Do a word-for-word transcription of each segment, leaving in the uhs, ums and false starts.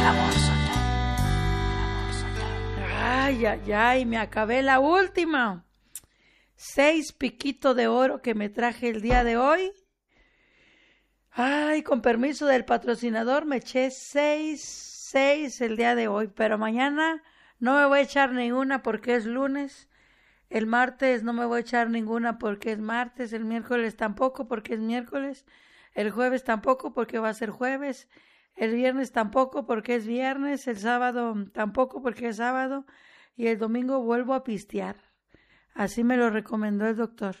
amor soltero. El amor soltero. Ay, ay, ay, me acabé la última. Seis piquitos de oro que me traje el día de hoy. Ay, con permiso del patrocinador, me eché seis, seis el día de hoy, pero mañana no me voy a echar ninguna porque es lunes. El martes no me voy a echar ninguna porque es martes. El miércoles tampoco porque es miércoles. El jueves tampoco porque va a ser jueves. El viernes tampoco porque es viernes. El sábado tampoco porque es sábado. Y el domingo vuelvo a pistear. Así me lo recomendó el doctor.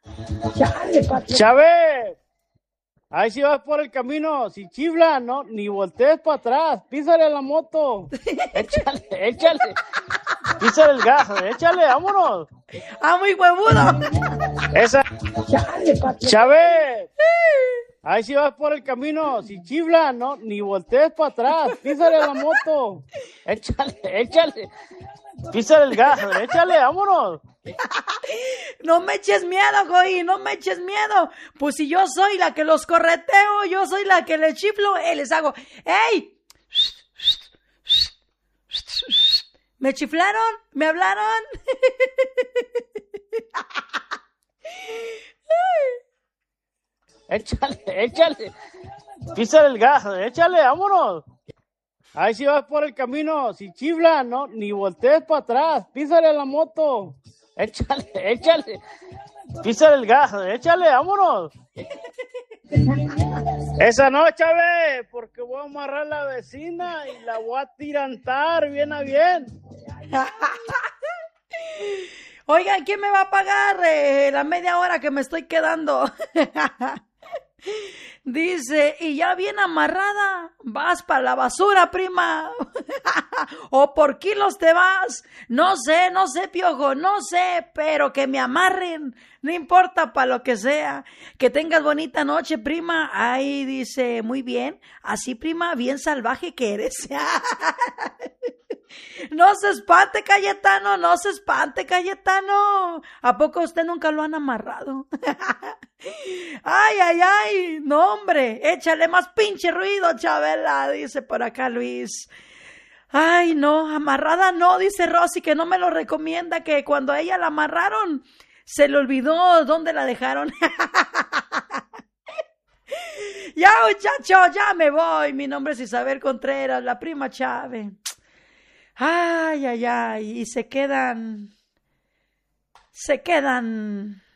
¡Chávez! Ahí si vas por el camino, si chifla, no, ni voltees para atrás, písale a la moto. Échale, échale. Písale el gas, échale, vámonos. ¡Ah, muy huevudo! Esa. ¡Chávez! Ahí si vas por el camino, si chifla, no, ni voltees para atrás, písale a la moto. Échale, échale. Písale el gas, échale, vámonos. No me eches miedo, güey, no me eches miedo. Pues si yo soy la que los correteo, yo soy la que les chiflo, eh, les hago, ¡ey! ¿Me chiflaron? ¿Me hablaron? Échale, échale. Písale el gas, échale, vámonos. Ahí si vas por el camino, si chifla, no, ni voltees para atrás, písale a la moto. Échale, échale. Písale el gas, échale, vámonos. Esa no, Chávez, porque voy a amarrar a la vecina y la voy a tirantar bien a bien. Oigan, ¿quién me va a pagar eh, la media hora que me estoy quedando? Dice, y ya bien amarrada, vas para la basura, prima. O por kilos te vas. No sé, no sé, Piojo, no sé, pero que me amarren. No importa para lo que sea. Que tengas bonita noche, prima. Ahí dice, muy bien. Así, prima, bien salvaje que eres. No se espante, Cayetano, no se espante, Cayetano. ¿A poco usted nunca lo han amarrado? Ay, ay, ay, no, hombre, échale más pinche ruido, Chabela, dice por acá Luis. Ay, no, amarrada no, dice Rosy, que no me lo recomienda, que cuando a ella la amarraron, se le olvidó dónde la dejaron. Ya, muchacho, ya me voy. Mi nombre es Isabel Contreras, la prima Chávez. Ay, ay, ay, y se quedan, se quedan